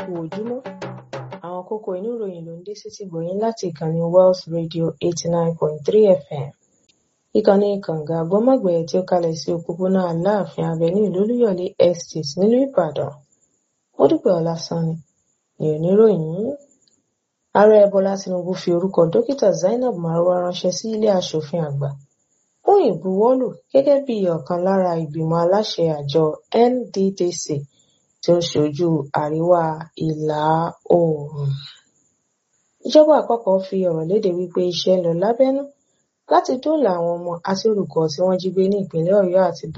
kú ojúmọ́. Àwọn kókó inú ìròyìn ló ń dé sétí gbọ̀yìn láti ìkànnì Wells Radio 89.3 FM. Ìkànnì kànga àgbọ́mọ̀gbẹ̀ tí ó kalẹ̀ sí òpópónà Aláàfin Avenue Olúyọ̀lé Estate nílùú Ìbàdàn. Módúpẹ́ Ọlásànni ni oníròyìn. Ààrẹ Bọ́lá Tinubu fi orúkọ Dókítà Zainab Marwa ránṣẹ́ sí ilé aṣòfin àgbà fún ìbuwọ́lù gẹ́gẹ́ bí ọ̀kan lára ìgbìmọ̀ aláṣẹ àjọ NDDC tí ó ṣojú àríwá ìlà oòrùn. Ìjọba àpapọ̀ fi ọ̀rọ̀ léde wípé iṣẹ́ ń lọ lábẹ́nú láti dóòlà àwọn ọmọ àti olùkọ́ tí wọ́n jí gbé ní ìpínlẹ̀ Ọ̀yọ́ àti